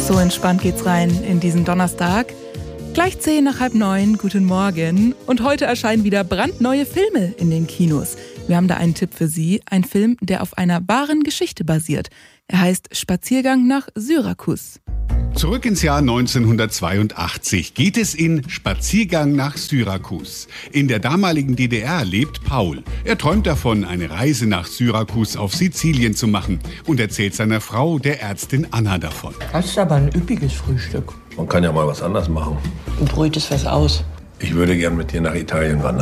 So entspannt geht's rein in diesen Donnerstag. Gleich 10 nach halb 9, guten Morgen. Und heute erscheinen wieder brandneue Filme in den Kinos. Wir haben da einen Tipp für Sie, ein Film, der auf einer wahren Geschichte basiert. Er heißt Spaziergang nach Syrakus. Zurück ins Jahr 1982 geht es in Spaziergang nach Syrakus. In der damaligen DDR lebt Paul. Er träumt davon, eine Reise nach Syrakus auf Sizilien zu machen und erzählt seiner Frau, der Ärztin Anna, davon. Das ist aber ein üppiges Frühstück. Man kann ja mal was anderes machen. Und ruht es was aus? Ich würde gern mit dir nach Italien wandern.